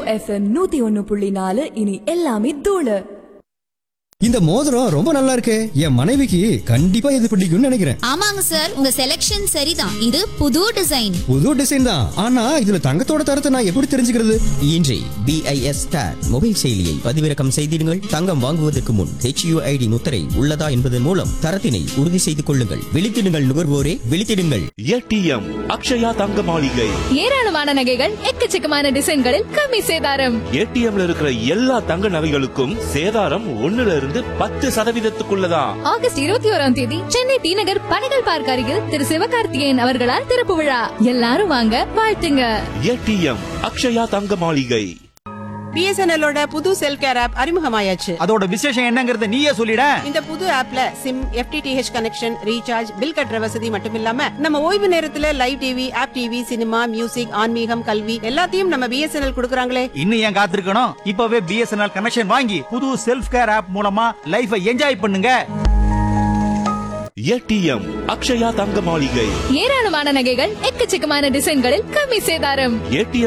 FM 101.4 இனி எல்லாமே தூளு. இந்த மோதிரம் ரொம்ப நல்லா இருக்கே, என் மனைவிக்கு கண்டிப்பா இது பிடிக்கும்னு நினைக்கிறேன். ஆமாங்க சார், உங்க செலக்ஷன் சரிதான். இது புது டிசைன். புது டிசைன் தான், ஆனா இதுல தங்கத்தோட தரத்தை நான் எப்படி தெரிஞ்சுக்கிறது? இன்றே BIS Star மொபைல் செயலியை பதிவிறக்கம் செய்திடுங்கள். தங்கம் வாங்குவதற்கு முன் HUID முத்திரை உள்ளதா என்பதன் மூலம் தரத்தினை உறுதி செய்து கொள்ளுங்கள். விழித்திடுங்கள் நுகர்வோரே, விழித்திடுங்கள். ATM அக்ஷயா தங்க மாளிகை. ஏராளமான நகைகள், எக்கச்சக்கமான டிசைன்களில் கம்மி சேதாரம். ATMல இருக்கிற எல்லா தங்க நகைகளுக்கும் சேதாரம் 1% 10%. ஆகஸ்ட் 21ஆம் தேதி சென்னை டி நகர் பனைகள் பார்க் அருகில் திரு சிவகார்த்திகேயன் அவர்களால் திறப்பு விழா. எல்லாரும் வாங்க, வாழ்த்துங்க. ATM அக்ஷயா தங்க மாளிகை. BSNL புது செல்ஃப் கேர் ஆப் அறிமுகமாயாச்சு. அதோட விசேஷம் என்னங்கறத நீயே சொல்லிட. இந்த புது ஆப்ல sim, FTTH connection, recharge, bill கட்டுற வசதி மட்டும் இல்லாம நம்ம ஓய்வு நேரத்துல live TV, app TV, cinema, music, ஆன்மீகம், கல்வி எல்லாத்தையும் நம்ம BSNL கொடுக்கறாங்களே. இன்னும் ஏன் காத்திருக்கணும்? இப்பவே BSNL கனெக்ஷன் வாங்கி புது செல்ஃப் கேர் ஆப் மூலமா லைஃபை என்ஜாய் பண்ணுங்க. ATM அக்ஷயா தங்க மாளிகை. ஏராளமான நகைகள், எக்கச்சக்கமான டிசைன்களில் கம்மி சேதாரம். ATM